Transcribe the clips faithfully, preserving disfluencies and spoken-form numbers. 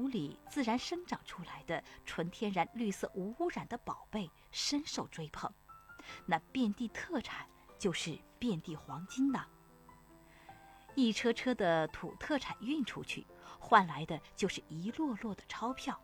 土里自然生长出来的纯天然绿色无污染的宝贝深受追捧，那遍地特产就是遍地黄金呐。一车车的土特产运出去，换来的就是一摞摞的钞票。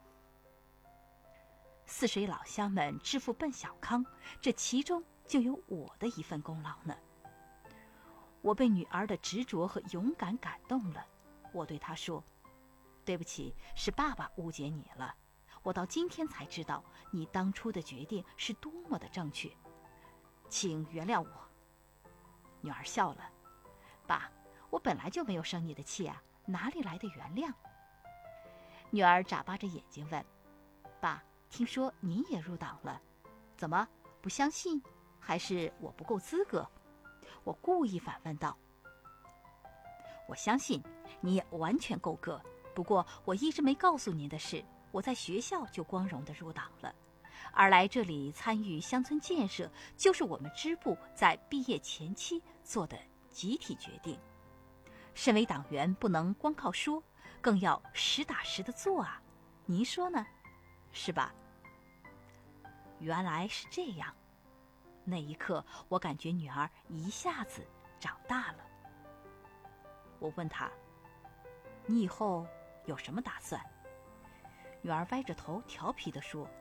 泗水老乡们致富奔小康，这其中就有我的一份功劳呢。我被女儿的执着和勇敢感动了，我对她说：对不起，是爸爸误解你了，我到今天才知道你当初的决定是多么的正确，请原谅我。女儿笑了：爸，我本来就没有生你的气啊，哪里来的原谅？女儿眨巴着眼睛问：爸，听说你也入党了，怎么不相信？还是我不够资格？我故意反问道。我相信你也完全够格，不过我一直没告诉您的是，我在学校就光荣地入党了，而来这里参与乡村建设，就是我们支部在毕业前期做的集体决定。身为党员，不能光靠说，更要实打实的做啊，您说呢？是吧？原来是这样。那一刻，我感觉女儿一下子长大了。我问她：你以后有什么打算？女儿歪着头调皮地说：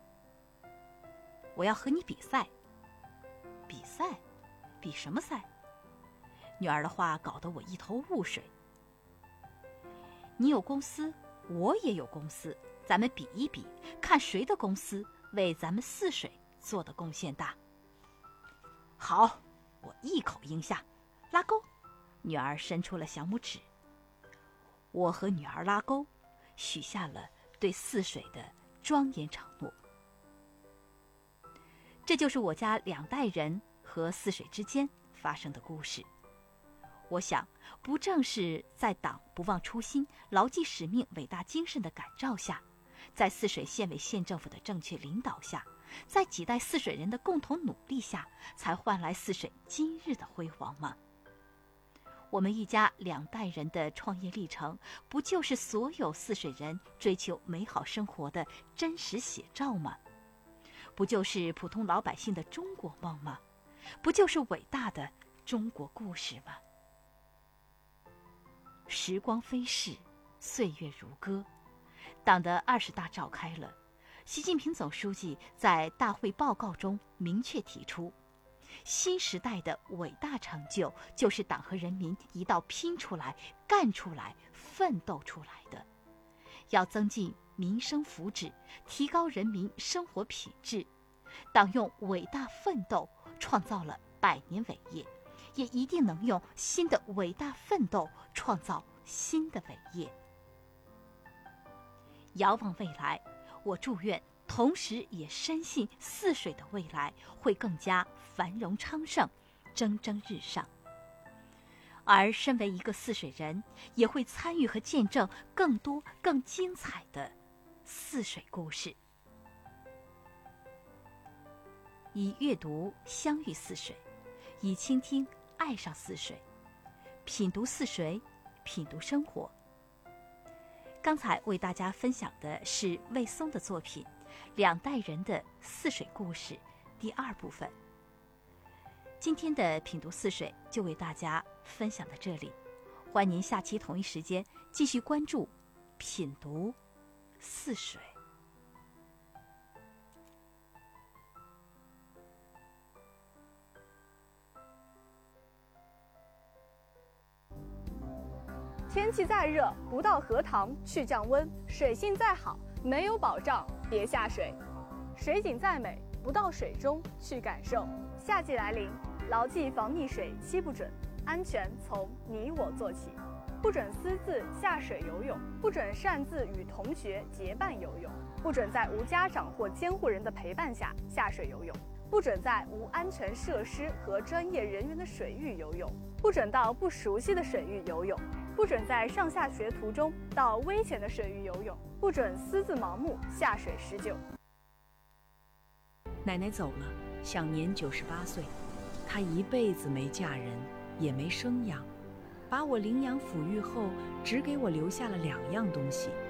我要和你比赛。比赛？比什么赛？女儿的话搞得我一头雾水。你有公司，我也有公司，咱们比一比，看谁的公司为咱们泗水做的贡献大。好，我一口应下，拉钩。女儿伸出了小拇指。我和女儿拉钩，许下了对泗水的庄严承诺。这就是我家两代人和泗水之间发生的故事。我想，不正是在党不忘初心、牢记使命伟大精神的感召下，在泗水县委县政府的正确领导下，在几代泗水人的共同努力下，才换来泗水今日的辉煌吗？我们一家两代人的创业历程，不就是所有泗水人追求美好生活的真实写照吗？不就是普通老百姓的中国梦吗？不就是伟大的中国故事吗？时光飞逝，岁月如歌，党的二十大召开了。习近平总书记在大会报告中明确提出，新时代的伟大成就就是党和人民一道拼出来、干出来、奋斗出来的。要增进民生福祉，提高人民生活品质。党用伟大奋斗创造了百年伟业，也一定能用新的伟大奋斗创造新的伟业。遥望未来，我祝愿，同时也深信泗水的未来会更加繁荣昌盛，蒸蒸日上。而身为一个泗水人，也会参与和见证更多更精彩的泗水故事。以阅读相遇泗水，以倾听爱上泗水，品读泗水，品读生活。刚才为大家分享的是魏松的作品《两代人的泗水故事》第二部分。今天的品读泗水就为大家分享到这里，欢迎您下期同一时间继续关注品读泗水。 天气再热，不到荷塘去降温；水性再好，没有保障别下水。水景再美，不到水中去感受。夏季来临，牢记防溺水七不准，安全从你我做起。不准私自下水游泳，不准擅自与同学结伴游泳，不准在无家长或监护人的陪伴下下水游泳，不准在无安全设施和专业人员的水域游泳，不准到不熟悉的水域游泳，不准在上下学途中到危险的水域游泳，不准私自盲目下水施救。 奶奶走了，享年九十八岁。她一辈子没嫁人，也没生养，把我领养抚育后，只给我留下了两样东西：